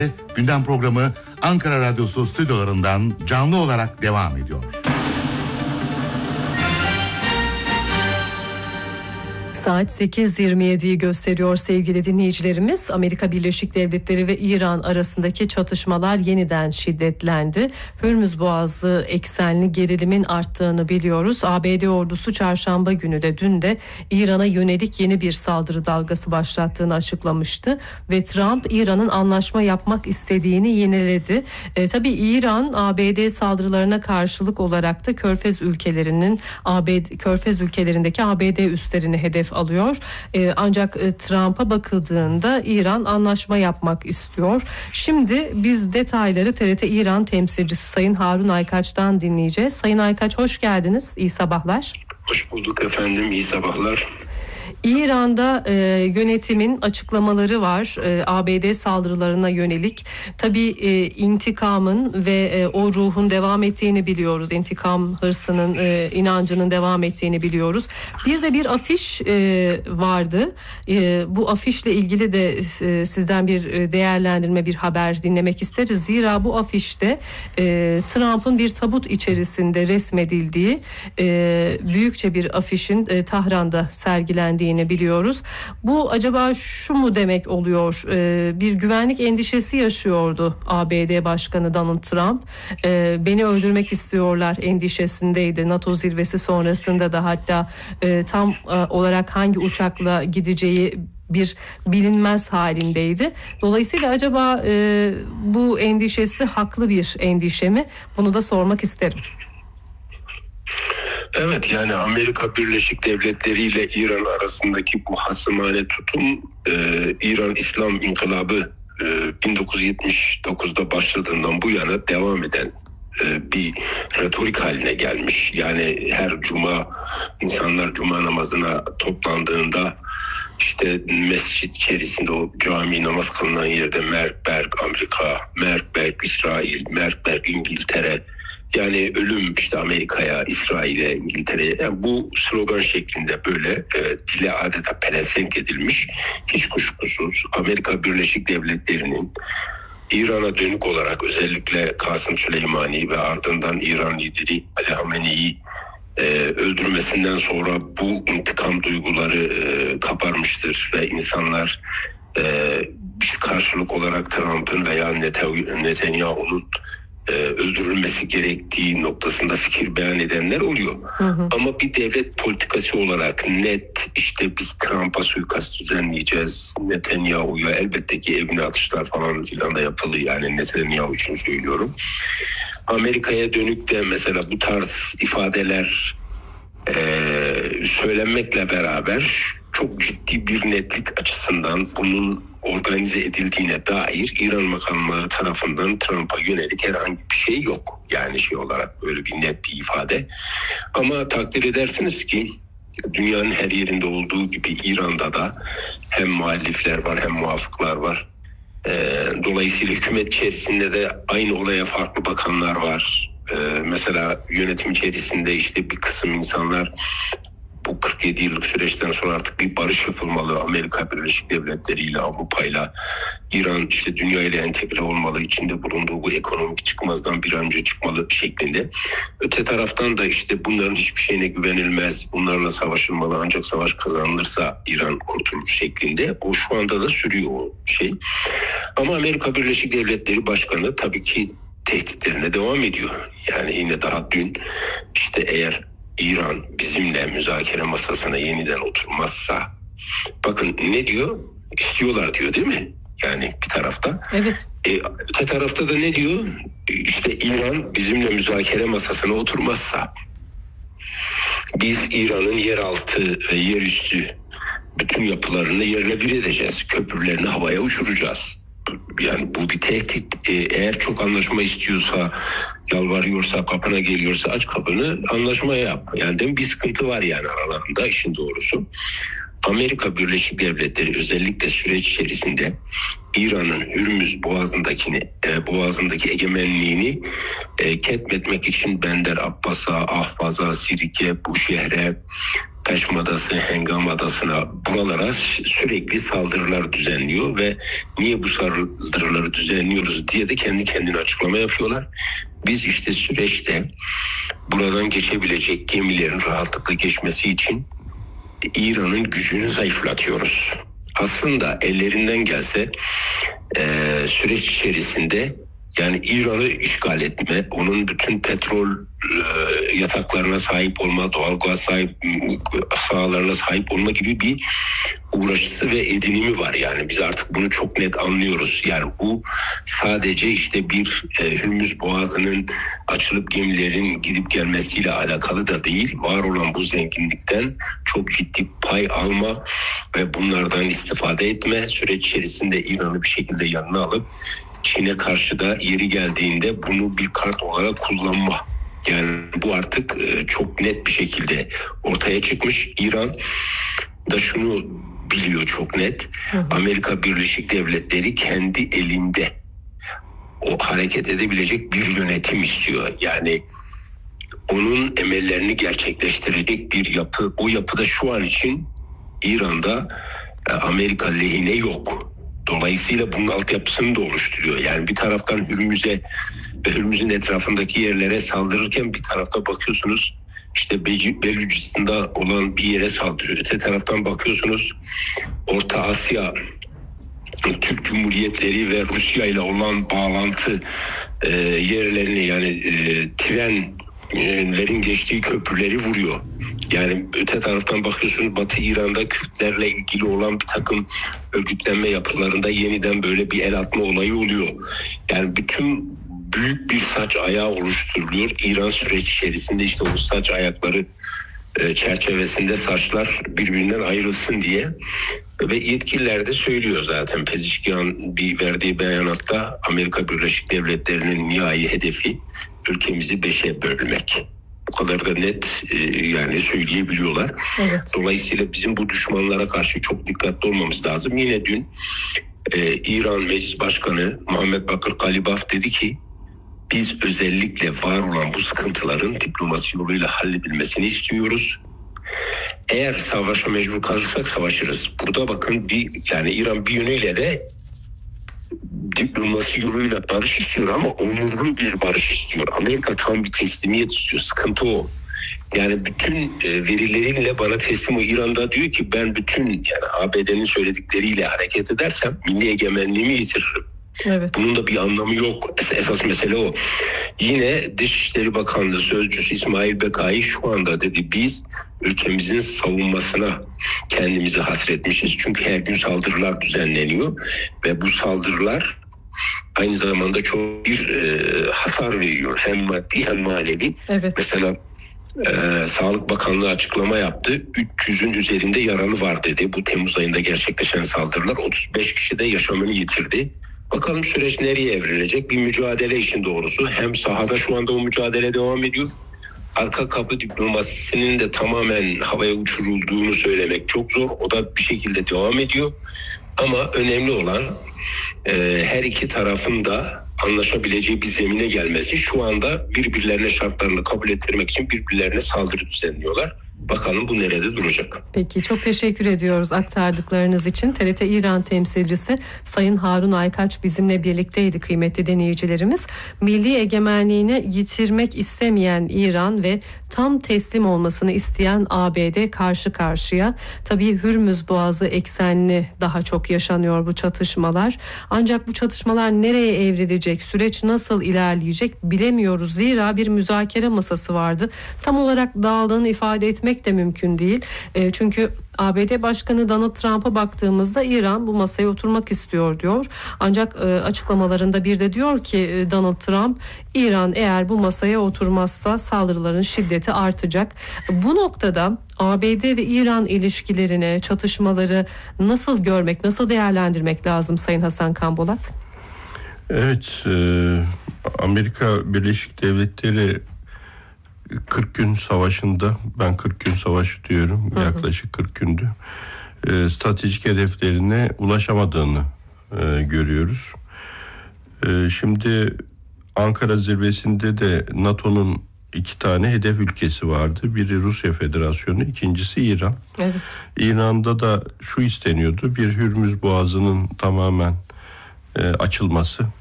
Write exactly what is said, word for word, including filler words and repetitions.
Gündem programı Ankara Radyosu stüdyolarından canlı olarak devam ediyor. Saat sekiz yirmi yediyi gösteriyor sevgili dinleyicilerimiz. Amerika Birleşik Devletleri ve İran arasındaki çatışmalar yeniden şiddetlendi. Hürmüz Boğazı eksenli gerilimin arttığını biliyoruz. A B D ordusu çarşamba günü de dün de İran'a yönelik yeni bir saldırı dalgası başlattığını açıklamıştı. Ve Trump İran'ın anlaşma yapmak istediğini yineledi. E, tabii İran A B D saldırılarına karşılık olarak da Körfez ülkelerinin A B D Körfez ülkelerindeki A B D üslerini hedef alıyor. Ee, ancak e, Trump'a bakıldığında İran anlaşma yapmak istiyor. Şimdi biz detayları T R T İran temsilcisi Sayın Harun Aykaç'tan dinleyeceğiz. Sayın Aykaç hoş geldiniz. İyi sabahlar. Hoş bulduk efendim. İyi sabahlar. İran'da e, yönetimin açıklamaları var e, A B D saldırılarına yönelik. Tabii e, intikamın ve e, o ruhun devam ettiğini biliyoruz. İntikam hırsının, e, inancının devam ettiğini biliyoruz. Bir de bir afiş e, vardı. E, bu afişle ilgili de e, sizden bir değerlendirme, bir haber dinlemek isteriz. Zira bu afişte e, Trump'ın bir tabut içerisinde resmedildiği e, büyükçe bir afişin e, Tahran'da sergilendiği biliyoruz. Bu acaba şu mu demek oluyor? Ee, bir güvenlik endişesi yaşıyordu A B D Başkanı Donald Trump. Ee, beni öldürmek istiyorlar endişesindeydi. NATO zirvesi sonrasında da hatta e, tam e, olarak hangi uçakla gideceği bir bilinmez halindeydi. Dolayısıyla acaba e, bu endişesi haklı bir endişe mi? Bunu da sormak isterim. Evet, yani Amerika Birleşik Devletleri ile İran arasındaki bu hasımane tutum e, İran İslam İnkılabı e, bin dokuz yüz yetmiş dokuzda başladığından bu yana devam eden e, bir retorik haline gelmiş. Yani her cuma insanlar cuma namazına toplandığında işte mescit içerisinde o cami namaz kılınan yerde Merkberg Amerika, Merkberg İsrail, Merkberg İngiltere, yani ölüm işte Amerika'ya, İsrail'e, İngiltere'ye, yani bu slogan şeklinde böyle e, dile adeta pelesenk edilmiş. Hiç kuşkusuz Amerika Birleşik Devletleri'nin İran'a dönük olarak özellikle Kasım Süleymani ve ardından İran lideri Ali Hamene'yi e, öldürmesinden sonra bu intikam duyguları e, kabarmıştır ve insanlar e, bir karşılık olarak Trump'ın veya Netanyahu'nun Ee, öldürülmesi gerektiği noktasında fikir beyan edenler oluyor. Hı hı. Ama bir devlet politikası olarak net işte biz Trump'a suikast düzenleyeceğiz, Netanyahu'ya elbette ki evine atışlar falan filan da yapılıyor, yani Netanyahu için söylüyorum. Amerika'ya dönük de mesela bu tarz ifadeler e, söylenmekle beraber çok ciddi bir netlik açısından bunun organize edildiğine dair İran makamları tarafından Trump'a yönelik herhangi bir şey yok. Yani şey olarak böyle bir net bir ifade. Ama takdir edersiniz ki dünyanın her yerinde olduğu gibi İran'da da hem muhalifler var hem muvafıklar var. Ee, dolayısıyla hükümet içerisinde de aynı olaya farklı bakanlar var. Ee, mesela yönetim içerisinde işte bir kısım insanlar bu kırk yedi yıllık süreçten sonra artık bir barış yapılmalı. Amerika Birleşik Devletleri ile Avrupa ile İran işte dünya ile entegre olmalı, içinde bulunduğu bu ekonomik çıkmazdan bir an önce çıkmalı şeklinde. Öte taraftan da işte bunların hiçbir şeyine güvenilmez, bunlarla savaşılmalı, ancak savaş kazanılırsa İran kurtulur şeklinde. O şu anda da sürüyor o şey. Ama Amerika Birleşik Devletleri Başkanı tabii ki tehditlerine devam ediyor. Yani yine daha dün işte eğer İran bizimle müzakere masasına yeniden oturmazsa, bakın ne diyor? İstiyorlar diyor, değil mi? Yani bir tarafta. Evet. E, öte tarafta da ne diyor? İşte İran bizimle müzakere masasına oturmazsa biz İran'ın yeraltı ve yerüstü bütün yapılarını yerle bir edeceğiz. Köprülerini havaya uçuracağız. Yani bu bir tehdit. Ee, eğer çok anlaşma istiyorsa, yalvarıyorsa, kapına geliyorsa aç kapını, anlaşma yap. Yani değil mi? Bir sıkıntı var yani aralarında, işin doğrusu. Amerika Birleşik Devletleri özellikle süreç içerisinde İran'ın Hürmüz boğazındakini, e, boğazındaki egemenliğini e, ketmetmek için Bender Abbas'a, Ahvaz'a, Sirike, bu şehre Taşm Adası, Hengam Adası'na, buralara sürekli saldırılar düzenliyor ve niye bu saldırıları düzenliyoruz diye de kendi kendine açıklama yapıyorlar. Biz işte süreçte buradan geçebilecek gemilerin rahatlıkla geçmesi için İran'ın gücünü zayıflatıyoruz. Aslında ellerinden gelse e, süreç içerisinde yani İran'ı işgal etme, onun bütün petrol e, yataklarına sahip olma, doğalgaz sahip sahalarına sahip olma gibi bir uğraşısı ve edinimi var. Yani biz artık bunu çok net anlıyoruz. Yani bu sadece işte bir e, Hürmüz Boğazı'nın açılıp gemilerin gidip gelmesiyle alakalı da değil. Var olan bu zenginlikten çok ciddi pay alma ve bunlardan istifade etme, süreç içerisinde İran'ı bir şekilde yanına alıp Çin'e karşı da yeri geldiğinde bunu bir kart olarak kullanma. Yani bu artık e, çok net bir şekilde ortaya çıkmış. İran da şunu biliyor çok net. Hı hı. Amerika Birleşik Devletleri kendi elinde o hareket edebilecek bir yönetim istiyor. Yani onun emellerini gerçekleştirecek bir yapı. O yapıda şu an için İran'da e, Amerika lehine yok. Dolayısıyla bunun altyapısını da oluşturuyor. Yani bir taraftan Hürmüz'e ve Hürmüz'ün etrafındaki yerlere saldırırken bir tarafta bakıyorsunuz işte Belucistan'da olan bir yere saldırıyor. Öte taraftan bakıyorsunuz Orta Asya, Türk Cumhuriyetleri ve Rusya ile olan bağlantı e, yerlerini yani e, trenlerin geçtiği köprüleri vuruyor. Yani öte taraftan bakıyorsunuz Batı İran'da Kürtlerle ilgili olan bir takım örgütlenme yapılarında yeniden böyle bir el atma olayı oluyor. Yani bütün büyük bir saç ayağı oluşturuluyor. İran süreç içerisinde işte o saç ayakları e, çerçevesinde saçlar birbirinden ayrılsın diye. Ve yetkililer de söylüyor zaten. Pezişkian bir verdiği beyanatta Amerika Birleşik Devletleri'nin nihai hedefi ülkemizi beşe bölmek. Bu kadar da net e, yani söyleyebiliyorlar. Evet. Dolayısıyla bizim bu düşmanlara karşı çok dikkatli olmamız lazım. Yine dün e, İran Meclis Başkanı Muhammed Bakır Kalibaf dedi ki biz özellikle var olan bu sıkıntıların diplomasi yoluyla halledilmesini istiyoruz. Eğer savaşa mecbur kalırsak savaşırız. Burada bakın bir yani İran bir yönüyle de diplomasi yoluyla barış istiyor ama onurlu bir barış istiyor. Amerika tam bir teslimiyet istiyor. Sıkıntı o. Yani bütün e, verileriyle bana teslim o. İran'da diyor ki ben bütün yani A B D'nin söyledikleriyle hareket edersem milli egemenliğimi yitiririm. Evet. Bunun da bir anlamı yok. Es- esas mesele o. Yine Dışişleri Bakanlığı Sözcüsü İsmail Bekai şu anda dedi biz ülkemizin savunmasına kendimizi hasretmişiz. Çünkü her gün saldırılar düzenleniyor ve bu saldırılar aynı zamanda çok bir e, hasar veriyor. Hem maddi hem manevi. Evet. Mesela e, Sağlık Bakanlığı açıklama yaptı. üç yüzün üzerinde yaralı var dedi. Bu Temmuz ayında gerçekleşen saldırılar otuz beş kişi de yaşamını yitirdi. Bakalım süreç nereye evrilecek? Bir mücadele işin doğrusu. Hem sahada şu anda o mücadele devam ediyor. Arka kapı diplomasisinin de tamamen havaya uçurulduğunu söylemek çok zor. O da bir şekilde devam ediyor. Ama önemli olan e, her iki tarafın da anlaşabileceği bir zemine gelmesi. Şu anda birbirlerine şartlarını kabul ettirmek için birbirlerine saldırı düzenliyorlar. Bakalım bu nerede duracak? Peki çok teşekkür ediyoruz aktardıklarınız için. T R T İran temsilcisi Sayın Harun Aykaç bizimle birlikteydi kıymetli dinleyicilerimiz. Milli egemenliğini yitirmek istemeyen İran ve tam teslim olmasını isteyen A B D karşı karşıya. Tabii Hürmüz Boğazı eksenli daha çok yaşanıyor bu çatışmalar. Ancak bu çatışmalar nereye evrilecek, süreç nasıl ilerleyecek bilemiyoruz. Zira bir müzakere masası vardı. Tam olarak dağıldığını ifade etmek de mümkün değil. E, çünkü A B D Başkanı Donald Trump'a baktığımızda İran bu masaya oturmak istiyor diyor. Ancak e, açıklamalarında bir de diyor ki e, Donald Trump İran eğer bu masaya oturmazsa saldırıların şiddeti artacak. Bu noktada A B D ve İran ilişkilerini, çatışmaları nasıl görmek, nasıl değerlendirmek lazım Sayın Hasan Kanbolat? Evet, e, Amerika Birleşik Devletleri kırk gün savaşında, ben kırk gün savaşı diyorum, hı hı. yaklaşık kırk gündü, e, stratejik hedeflerine ulaşamadığını e, görüyoruz. E, şimdi Ankara zirvesinde de NATO'nun iki tane hedef ülkesi vardı. Biri Rusya Federasyonu, ikincisi İran. Evet. İran'da da şu isteniyordu: bir Hürmüz Boğazı'nın tamamen e, açılması.